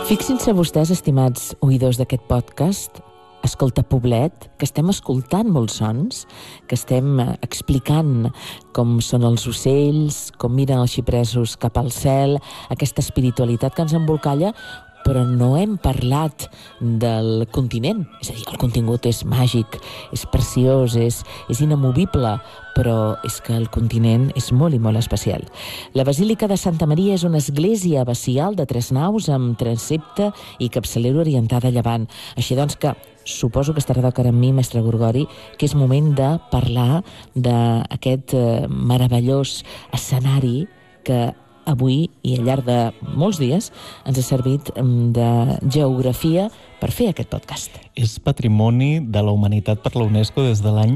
Fixin-se vostès, estimats oïdors d'aquest podcast, Escolta Poblet, que estem escoltant molts sons, que estem explicant com són els ocells, com miren els xipresos cap al cel, aquesta espiritualitat que ens embolcalla, però no hem parlat del continent. És a dir, el contingut és màgic, és preciós, és inamovible, però és que el continent és molt i molt especial. La Basílica de Santa Maria és una església abacial de 3 naus amb transsepte i capçalera orientada a llevant. Així doncs que suposo que estarà d'acord amb mi, mestre Gorgori, que és moment de parlar d'aquest meravellós escenari que avui i al llarg de molts dies ens ha servit de geografia per fer aquest podcast. És patrimoni de la humanitat per la UNESCO des de l'any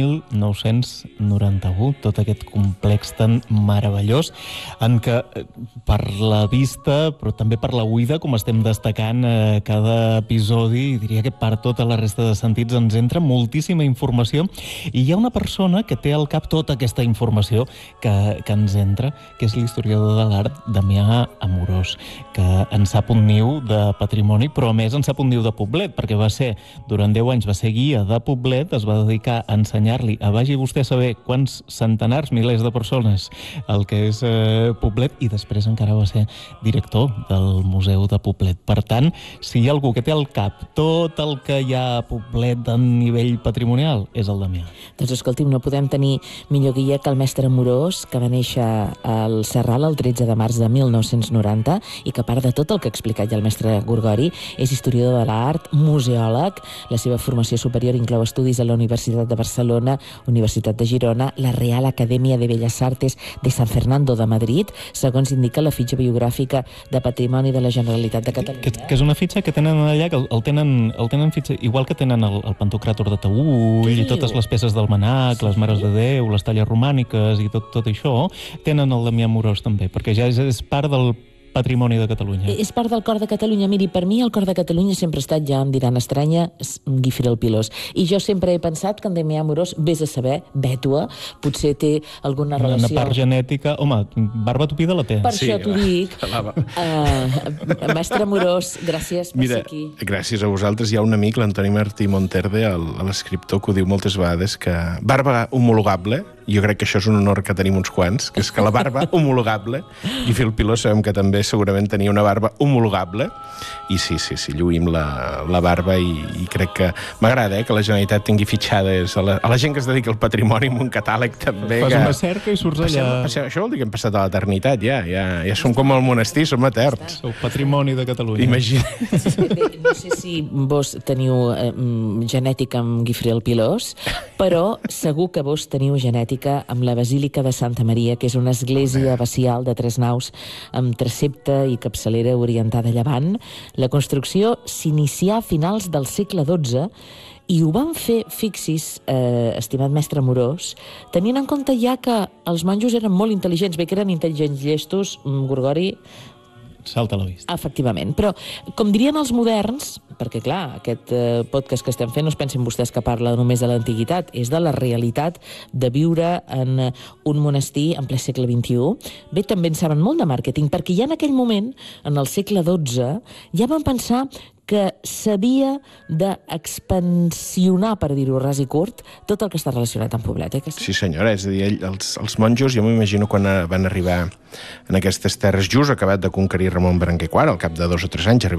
1991, tot aquest complex tan meravellós en què per la vista, però també per la oïda, com estem destacant cada episodi, i diria que per tota la resta de sentits ens entra moltíssima informació, i hi ha una persona que té al cap tota aquesta informació que ens entra, que és l'historiador de l'art Damià Amorós, que en sap un niu de patrimoni, però a més en sap un niu de Poblet, perquè durant 10 anys va ser guia de Poblet, es va dedicar a ensenyar-li a vagi vostè a saber quants centenars, milers de persones el que és Poblet, i després encara va ser director del Museu de Poblet. Per tant, si hi ha algú que té al cap tot el que hi ha a Poblet a nivell patrimonial, és el Damià. Doncs escolti'm, no podem tenir millor guia que el mestre Amorós, que va néixer al Serral el 13 de març de 1990 i que, a part de tot el que ha explicat ja el mestre Gorgori, és historiador de l'art, museòleg. La seva formació superior inclou estudis a la Universitat de Barcelona, Universitat de Girona, la Real Acadèmia de Belles Artes de San Fernando de Madrid, segons indica la fitxa biogràfica de Patrimoni de la Generalitat de Catalunya. Que és una fitxa que tenen allà, que el tenen fitxa, igual que tenen el Pantocràtor de Taüll i totes les peces del Manac, les Mares de Déu, les talles romàniques i tot això, tenen el Damià Amorós també, perquè ja és part del patrimoni de Catalunya. És part del cor de Catalunya. Miri, per mi el cor de Catalunya sempre ha estat, ja em diran estranya, Guifré el Pilós. I jo sempre he pensat que en Damià Amorós, vés a saber, Bètua, potser té alguna relació... Una part genètica... Home, barba tupida la té. Per això t'ho dic. Mestre Amorós, gràcies per ser aquí. Gràcies a vosaltres. Hi ha un amic, l'Antoni Martí Monterde, l'escriptor, que ho diu moltes vegades, que barba homologable, jo crec que això és un honor que tenim uns quants, que és que la barba homologable, Guifré el Pilós sabem que també segurament tenia una barba homologable, i sí, lluïm la barba, i crec que m'agrada que la Generalitat tingui fitxades a la gent que es dedica al patrimoni amb un catàleg també. Fas una cerca i surts allà. Això vol dir que hem passat a l'eternitat, ja som com al monestir, som eterns. Sou patrimoni de Catalunya. Imagina't. No sé si vos teniu genètica amb Guifré el Pilós, però segur que vos teniu genètica amb la Basílica de Santa Maria, que és una església abacial de 3 naus amb transsepte i capçalera orientada a llevant. La construcció s'inicià a finals del segle XII i ho van fer, fixis, estimat mestre Amorós, tenint en compte ja que els monjos eren molt intel·ligents, bé que eren intel·ligents llestos, Gorgori... Salta a la vista. Efectivament, però com dirien els moderns, perquè clar, aquest podcast que estem fent no es pensin vostès que parla només de l'antiguitat, és de la realitat de viure en un monestir en ple segle XXI. Bé, també en saben molt de màrqueting, perquè ja en aquell moment, en el segle XII, ja van pensar que s'havia d'expansionar, per dir-ho ras i curt, tot el que està relacionat amb Poblet. Sí, senyora, és a dir, els monjos, jo m'imagino quan van arribar en aquestes terres just acabat de conquerir Ramon Berenguer IV, al cap de 2 o 3 anys,